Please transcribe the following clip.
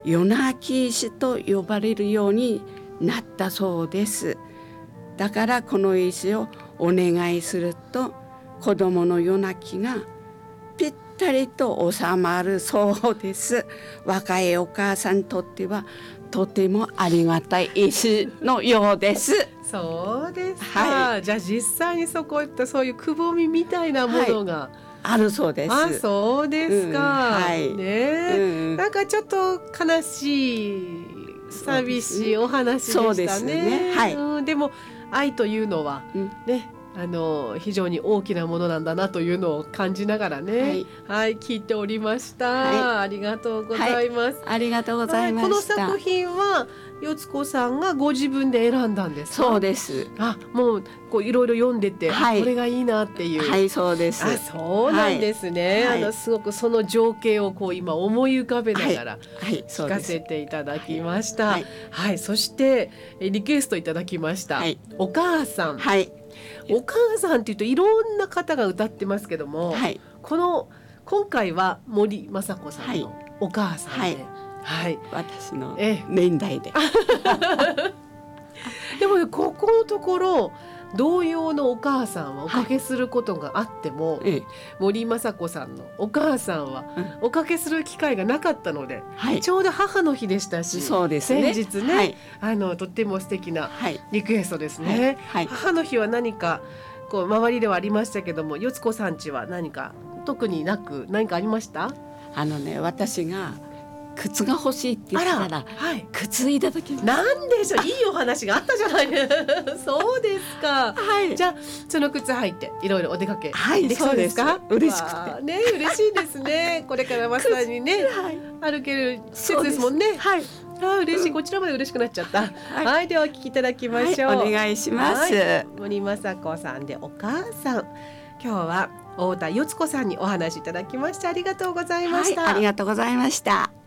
夜泣き石と呼ばれるようになったそうです。だからこの石をお願いすると子供の夜泣きがぴったりと収まるそうです。若いお母さんにとってはとてもありがたい石のようです。 そうですか、じゃあ実際にそこ行ったそういうくぼみみたいなものが、 あるそうです。 あ、そうですか、ね、なんかちょっと悲しい寂しいお話でしたね。 そうですね、 でも愛というのは、ね、非常に大きなものなんだなというのを感じながらね、聞いておりました、ありがとうございます、 ありがとうございました。 この作品はよつこさんがご自分で選んだんですか？ そうです。 もういろいろ読んでて、これがいいなっていう。そうです。そうなんですね、すごくその情景を今思い浮かべながら聞かせていただきました。そしてリクエストいただきました、お母さん、お母さんっていうといろんな方が歌ってますけども、今回は森昌子さんのお母さんで、 私の年代ででもここのところ同様のお母さんはおかけすることがあっても、森昌子さんのお母さんはおかけする機会がなかったので、ちょうど母の日でしたし、 そうですね、 先日ね、とっても素敵なリクエストですね、母の日は何か周りではありましたけども、よつこさんちは何か特になく何かありました？ 私が靴が欲しいって言ったら、靴いただきます。 なんでしょう、いいお話があったじゃないそうですか、じゃあその靴履いていろいろお出かけできそうですか？ 嬉しくてね、嬉しいですねこれからまさにね、歩ける季節ですもんね。嬉しい、こちらまで嬉しくなっちゃった。ではお聞きいただきましょう。 お願いします。 森昌子さんでお母さん。今日は太田よつこさんにお話いただきましてありがとうございました。 ありがとうございました。